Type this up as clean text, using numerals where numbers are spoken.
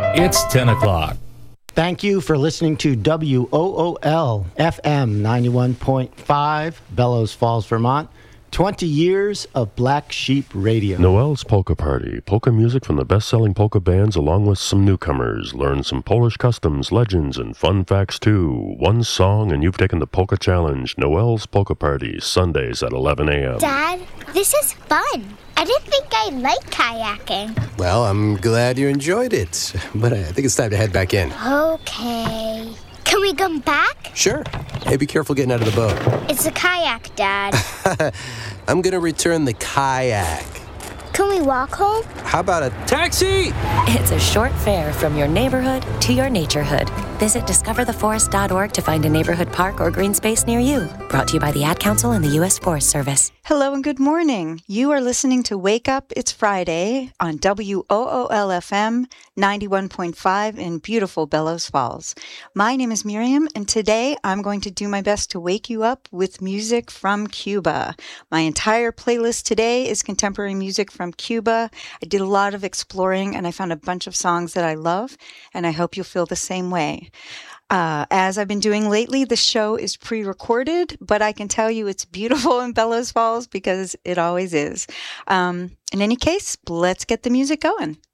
It's 10 o'clock. Thank you for listening to WOOL FM 91.5, Bellows Falls, Vermont. 20 years of Black Sheep Radio. Noel's Polka Party. Polka music from the best-selling polka bands along with some newcomers. Learn some Polish customs, legends, and fun facts too. One song and you've taken the Polka Challenge. Noel's Polka Party, Sundays at 11 a.m. Dad, this is fun. I didn't think I liked kayaking. Well, I'm glad you enjoyed it, but I think it's time to head back in. Okay. Can we come back? Sure. Hey, be careful getting out of the boat. It's a kayak, Dad. I'm gonna return the kayak. Can we walk home? How about a taxi? It's a short fare from your neighborhood to your naturehood. Visit discovertheforest.org to find a neighborhood park or green space near you. Brought to you by the Ad Council and the U.S. Forest Service. Hello and good morning. You are listening to Wake Up, It's Friday on WOOL-FM 91.5 in beautiful Bellows Falls. My name is Miriam, and today I'm going to do my best to wake you up with music from Cuba. My entire playlist today is contemporary music from Cuba. I did a lot of exploring, and I found a bunch of songs that I love, and I hope you'll feel the same way. As I've been doing lately, the show is pre-recorded, but I can tell you it's beautiful in Bellows Falls because it always is. In any case, let's get the music going.